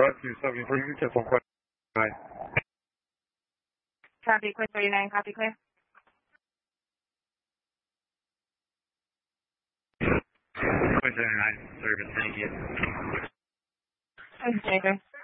Route 273, you just on question. Copy, Quest 39, copy, clear. Question 39, service, thank you. Okay,